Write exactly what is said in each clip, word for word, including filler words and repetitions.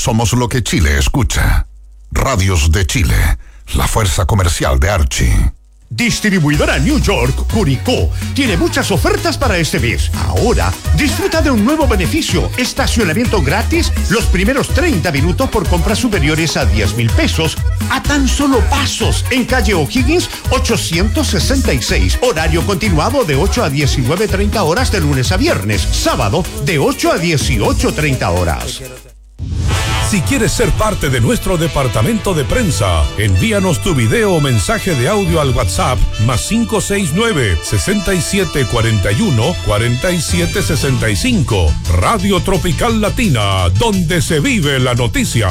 Somos lo que Chile escucha. Radios de Chile, la fuerza comercial de Archie. Distribuidora New York, Curicó, tiene muchas ofertas para este mes. Ahora, disfruta de un nuevo beneficio: estacionamiento gratis los primeros treinta minutos por compras superiores a diez mil pesos, a tan solo pasos, en calle O'Higgins ochocientos sesenta y seis. Horario continuado de ocho a diecinueve treinta horas de lunes a viernes. Sábado de ocho a dieciocho treinta horas. Si quieres ser parte de nuestro departamento de prensa, envíanos tu video o mensaje de audio al WhatsApp más cinco seis nueve, seis siete cuatro uno, cuatro siete seis cinco. Radio Tropical Latina, donde se vive la noticia.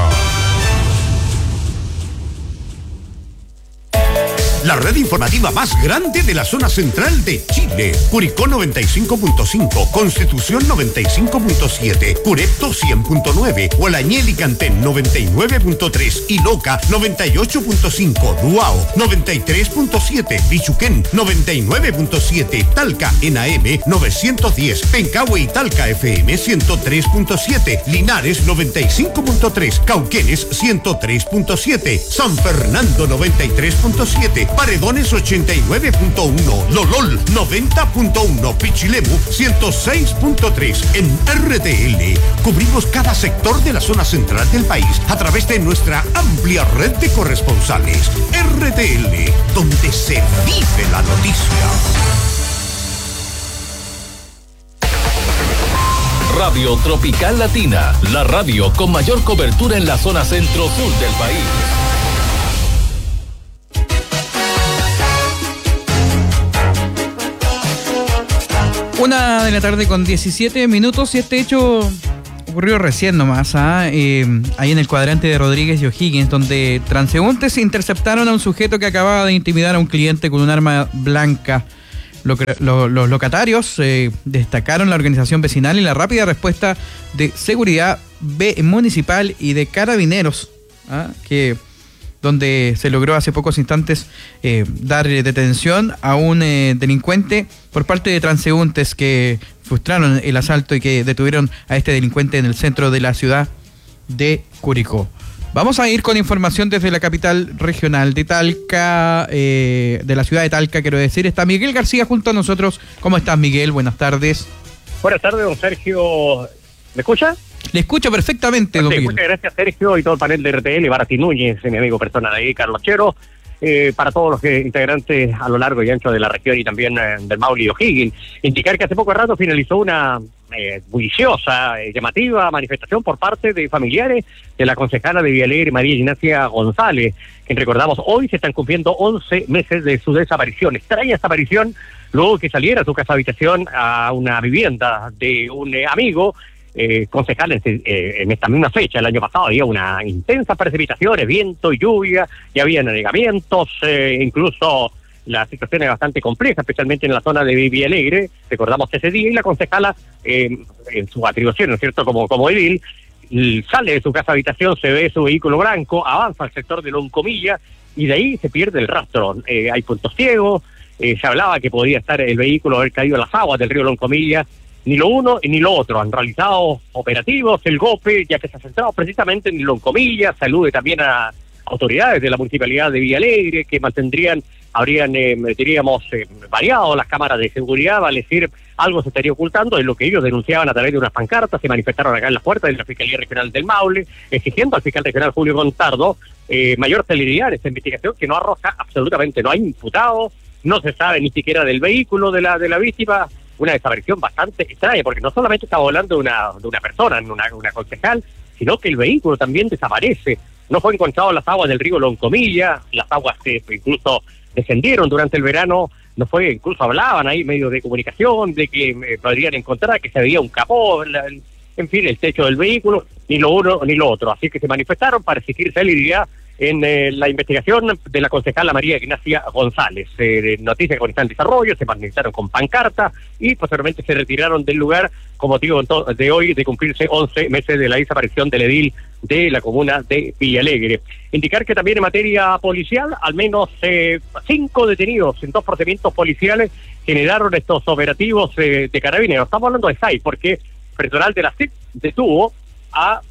La red informativa más grande de la zona central de Chile. Curicó noventa y cinco punto cinco, Constitución noventa y cinco punto siete, Curepto cien punto nueve, Hualañel y Cantén noventa y nueve punto tres, Iloca noventa y ocho punto cinco, Duao noventa y tres punto siete, Bichuquén noventa y nueve punto siete, Talca en A M novecientos diez, Pencahue y Talca F M ciento tres punto siete, Linares noventa y cinco punto tres, Cauquenes ciento tres punto siete, San Fernando noventa y tres punto siete, Paredones ochenta y nueve punto uno, Lolol noventa punto uno, Pichilemu ciento seis punto tres. En R T L cubrimos cada sector de la zona central del país a través de nuestra amplia red de corresponsales. R T L, donde se vive la noticia. Radio Tropical Latina, la radio con mayor cobertura en la zona centro-sur del país. Una de la tarde con diecisiete minutos, y este hecho ocurrió recién nomás, ¿ah? eh, ahí en el cuadrante de Rodríguez y O'Higgins, donde transeúntes interceptaron a un sujeto que acababa de intimidar a un cliente con un arma blanca. Lo, lo, los locatarios eh, destacaron la organización vecinal y la rápida respuesta de seguridad B municipal y de carabineros, ¿ah? que donde se logró hace pocos instantes eh, dar detención a un eh, delincuente por parte de transeúntes que frustraron el asalto y que detuvieron a este delincuente en el centro de la ciudad de Curicó. Vamos a ir con información desde la capital regional de Talca, eh, de la ciudad de Talca, quiero decir. Está Miguel García junto a nosotros. ¿Cómo estás, Miguel? Buenas tardes. Buenas tardes, don Sergio. ¿Me escucha? Le escucho perfectamente, don sí, Miguel. Muchas gracias, Sergio, y todo el panel de R T L, Barati Núñez, mi amigo personal ahí, Carlos Chero, eh, para todos los que, integrantes a lo largo y ancho de la región y también eh, del Maule y O'Higgins. Indicar que hace poco rato finalizó una eh, bulliciosa, eh, llamativa manifestación por parte de familiares de la concejala de Villalegre, María Ignacia González, quien recordamos hoy se están cumpliendo once meses de su desaparición. Extraña desaparición luego que saliera a su casa habitación a una vivienda de un eh, amigo. Eh, concejal en, eh, en esta misma fecha, el año pasado, había una intensa precipitaciones, viento y lluvia, y había anegamientos, eh, incluso la situación es bastante compleja, especialmente en la zona de Villalegre. Recordamos ese día, y la concejala, eh, en su atribución, ¿no es cierto?, como, como edil, sale de su casa habitación, se ve su vehículo blanco, avanza al sector de Loncomilla, y de ahí se pierde el rastro. Eh, hay puntos ciegos, eh, se hablaba que podía estar el vehículo, haber caído en las aguas del río Loncomilla. Ni lo uno ni lo otro. Han realizado operativos, el GOPE, ya que se ha centrado precisamente en Loncomilla. Salude también a autoridades de la Municipalidad de Villalegre que mantendrían, habrían, eh, diríamos, eh, variado las cámaras de seguridad, vale decir, algo se estaría ocultando, es lo que ellos denunciaban a través de unas pancartas. Se manifestaron acá en las puertas de la Fiscalía Regional del Maule, exigiendo al fiscal regional Julio Gontardo eh, mayor celeridad en esta investigación, que no arroja absolutamente, no hay imputados, no se sabe ni siquiera del vehículo de la, de la víctima. Una desaparición bastante extraña, porque no solamente estamos hablando de una, de una persona, una, una concejal, sino que el vehículo también desaparece. No fue encontrado en las aguas del río Loncomilla, las aguas que incluso descendieron durante el verano, no fue, incluso hablaban ahí medios de comunicación de que eh, podrían encontrar que se veía un capó, la, en fin, el techo del vehículo, ni lo uno ni lo otro. Así que se manifestaron para exigir celeridad en eh, la investigación de la concejala María Ignacia González. Eh, noticias con está en desarrollo, se manifestaron con pancarta y posteriormente se retiraron del lugar con motivo de hoy de cumplirse once meses de la desaparición del edil de la comuna de Villalegre. Indicar que también en materia policial, al menos eh, cinco detenidos en dos procedimientos policiales generaron estos operativos eh, de carabineros. Estamos hablando de seis, porque personal de la C I P detuvo a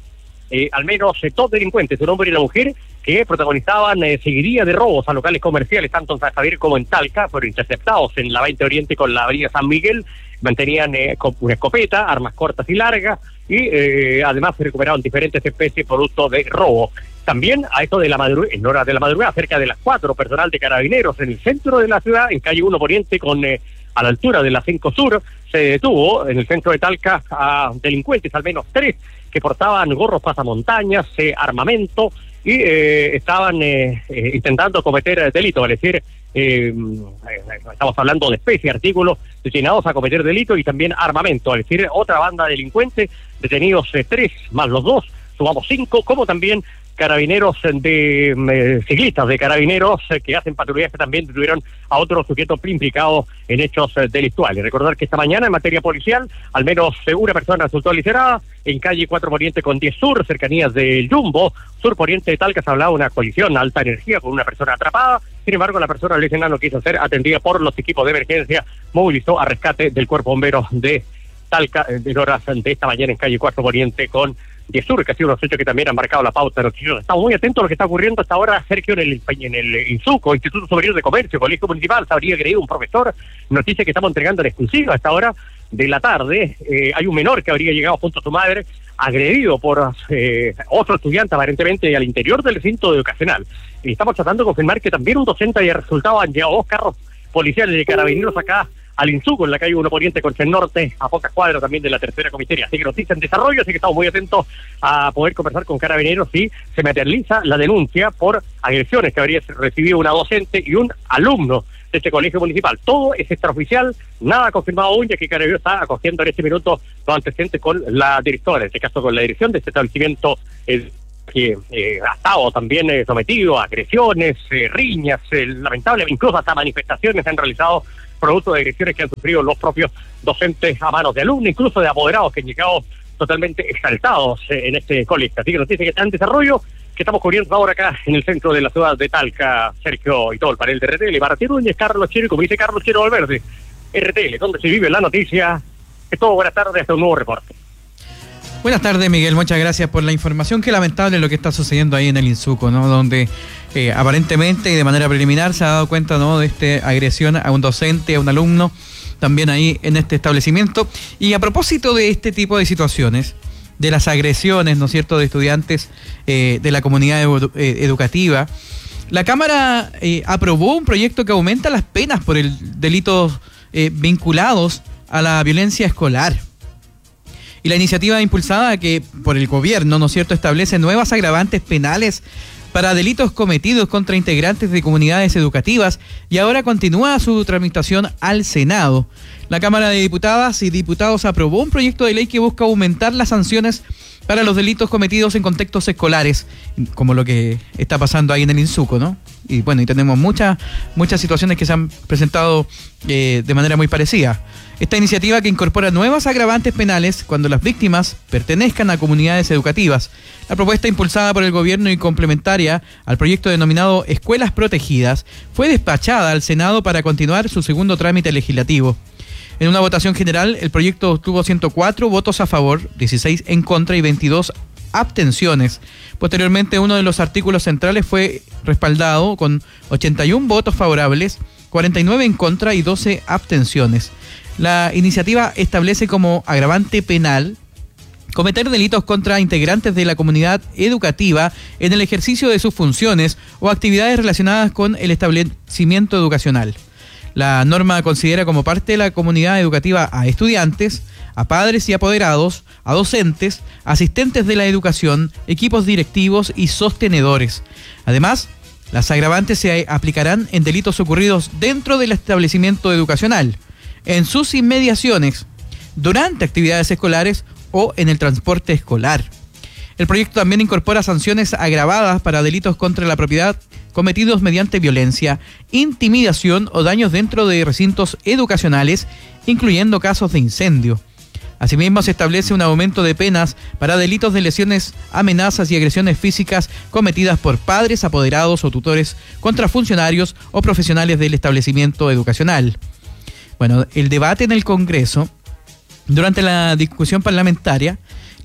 eh, al menos eh, dos delincuentes, un hombre y una mujer, que protagonizaban eh, seguiría de robos a locales comerciales, tanto en San Javier como en Talca, fueron interceptados en la veinte Oriente con la avenida San Miguel. Mantenían eh, una escopeta, armas cortas y largas, y eh, además se recuperaron diferentes especies producto de robo. También a esto de la madrugada, en hora de la madrugada, cerca de las cuatro, personal de carabineros en el centro de la ciudad, en calle uno Poniente, con eh, a la altura de la cinco Sur, se detuvo en el centro de Talca a delincuentes, al menos tres, que portaban gorros pasamontañas, eh, armamento, y eh, estaban eh, eh, intentando cometer delitos, es decir, eh, estamos hablando de especies, artículos destinados a cometer delitos y también armamento, es decir, otra banda de delincuentes, detenidos eh, tres más los dos, sumamos cinco, como también carabineros de eh, ciclistas de carabineros eh, que hacen patrullaje, también detuvieron a otros sujetos implicados en hechos eh, delictuales. Recordar que esta mañana en materia policial al menos eh, una persona resultó licerada en calle cuatro Poniente con diez Sur, cercanías del Jumbo, Sur Poniente de Talca. Se hablaba de una colisión a alta energía con una persona atrapada. Sin embargo, la persona lesionada no quiso ser atendida por los equipos de emergencia, movilizó a rescate del cuerpo bombero de Talca en horas de esta mañana en calle cuatro Poniente con diez Sur, que ha sido unos hechos que también han marcado la pauta de noticias. Estamos muy atentos a lo que está ocurriendo hasta ahora, Sergio, en el, en el INSUCO, Instituto Superior de Comercio, Colegio Municipal. Se habría creído un profesor, noticia que estamos entregando en exclusiva a esta hora de la tarde. Eh, hay un menor que habría llegado junto a su madre, agredido por eh, otro estudiante aparentemente al interior del recinto educacional. Y estamos tratando de confirmar que también un docente había resultado. Han llegado dos carros policiales de carabineros acá al INSUCO, en la calle uno Poniente con el Norte, a pocas cuadras también de la tercera comisaría. Así que noticia en desarrollo, así que estamos muy atentos a poder conversar con carabineros si se materializa la denuncia por agresiones que habría recibido una docente y un alumno de este colegio municipal. Todo es extraoficial, nada confirmado aún, ya que Carabineros está acogiendo en este minuto los antecedentes con la directora, en este caso con la dirección de este establecimiento, eh, que eh, ha estado también eh, sometido a agresiones, eh, riñas, eh, lamentables, incluso hasta manifestaciones se han realizado producto de agresiones que han sufrido los propios docentes a manos de alumnos, incluso de apoderados que han llegado totalmente exaltados eh, en este colegio. Así que nos dice que está en desarrollo, que estamos cubriendo ahora acá en el centro de la ciudad de Talca, Sergio, y todo el panel de R T L, Barati Núñez, Carlos Chero, y como dice Carlos Chero Valverde, R T L, donde se vive la noticia. Es todo, buenas tardes, hasta un nuevo reporte. Buenas tardes, Miguel, muchas gracias por la información. Qué lamentable lo que está sucediendo ahí en el INSUCO, ¿no? Donde eh, aparentemente y de manera preliminar se ha dado cuenta, ¿no?, de esta agresión a un docente, a un alumno, también ahí en este establecimiento. Y a propósito de este tipo de situaciones, de las agresiones, ¿no es cierto?, de estudiantes eh, de la comunidad edu- eh, educativa, la Cámara eh, aprobó un proyecto que aumenta las penas por el delitos eh, vinculados a la violencia escolar. Y la iniciativa impulsada que por el gobierno, ¿no es cierto?, establece nuevas agravantes penales para delitos cometidos contra integrantes de comunidades educativas y ahora continúa su tramitación al Senado. La Cámara de Diputadas y Diputados aprobó un proyecto de ley que busca aumentar las sanciones para los delitos cometidos en contextos escolares, como lo que está pasando ahí en el INSUCO, ¿no? Y bueno, y tenemos muchas muchas situaciones que se han presentado eh, de manera muy parecida. Esta iniciativa que incorpora nuevas agravantes penales cuando las víctimas pertenezcan a comunidades educativas. La propuesta impulsada por el gobierno y complementaria al proyecto denominado Escuelas Protegidas fue despachada al Senado para continuar su segundo trámite legislativo. En una votación general, el proyecto obtuvo ciento cuatro votos a favor, dieciséis en contra y veintidós abstenciones. Posteriormente, uno de los artículos centrales fue respaldado con ochenta y uno votos favorables, cuarenta y nueve en contra y doce abstenciones. La iniciativa establece como agravante penal cometer delitos contra integrantes de la comunidad educativa en el ejercicio de sus funciones o actividades relacionadas con el establecimiento educacional. La norma considera como parte de la comunidad educativa a estudiantes, a padres y apoderados, a docentes, asistentes de la educación, equipos directivos y sostenedores. Además, las agravantes se aplicarán en delitos ocurridos dentro del establecimiento educacional, en sus inmediaciones, durante actividades escolares o en el transporte escolar. El proyecto también incorpora sanciones agravadas para delitos contra la propiedad cometidos mediante violencia, intimidación o daños dentro de recintos educacionales, incluyendo casos de incendio. Asimismo, se establece un aumento de penas para delitos de lesiones, amenazas y agresiones físicas cometidas por padres, apoderados o tutores contra funcionarios o profesionales del establecimiento educacional. Bueno, el debate en el Congreso, durante la discusión parlamentaria,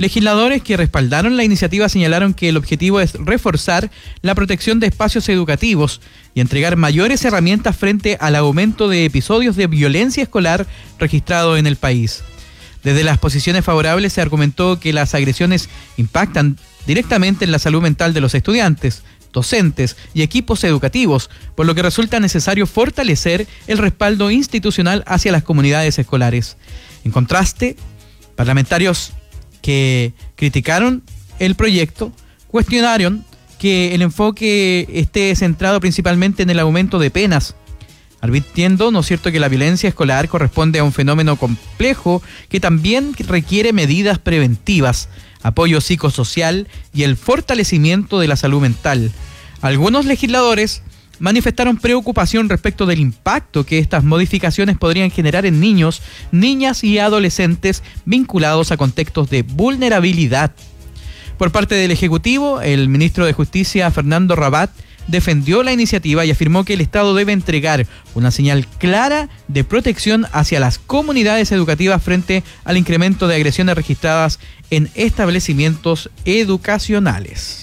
Legisladores que respaldaron la iniciativa señalaron que el objetivo es reforzar la protección de espacios educativos y entregar mayores herramientas frente al aumento de episodios de violencia escolar registrado en el país. Desde las posiciones favorables se argumentó que las agresiones impactan directamente en la salud mental de los estudiantes, docentes y equipos educativos, por lo que resulta necesario fortalecer el respaldo institucional hacia las comunidades escolares. En contraste, parlamentarios que criticaron el proyecto cuestionaron que el enfoque esté centrado principalmente en el aumento de penas, advirtiendo, ¿no es cierto?, que la violencia escolar corresponde a un fenómeno complejo que también requiere medidas preventivas, apoyo psicosocial y el fortalecimiento de la salud mental. Algunos legisladores manifestaron preocupación respecto del impacto que estas modificaciones podrían generar en niños, niñas y adolescentes vinculados a contextos de vulnerabilidad. Por parte del Ejecutivo, el ministro de Justicia, Fernando Rabat, defendió la iniciativa y afirmó que el Estado debe entregar una señal clara de protección hacia las comunidades educativas frente al incremento de agresiones registradas en establecimientos educacionales.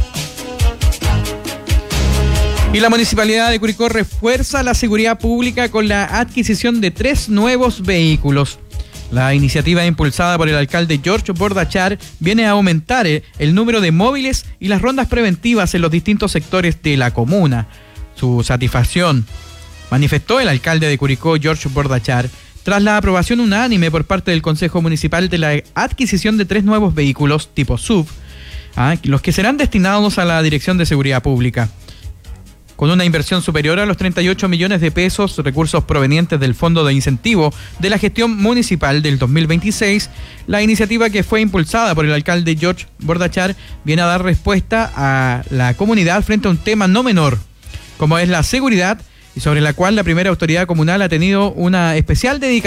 Y la Municipalidad de Curicó refuerza la seguridad pública con la adquisición de tres nuevos vehículos. La iniciativa impulsada por el alcalde George Bordachar viene a aumentar el número de móviles y las rondas preventivas en los distintos sectores de la comuna. Su satisfacción manifestó el alcalde de Curicó, George Bordachar, tras la aprobación unánime por parte del Consejo Municipal de la adquisición de tres nuevos vehículos tipo S U V, ¿ah? los que serán destinados a la Dirección de Seguridad Pública. Con una inversión superior a los treinta y ocho millones de pesos, recursos provenientes del Fondo de Incentivo de la Gestión Municipal del dos mil veintiséis, la iniciativa que fue impulsada por el alcalde George Bordachar viene a dar respuesta a la comunidad frente a un tema no menor, como es la seguridad, y sobre la cual la primera autoridad comunal ha tenido una especial dedicación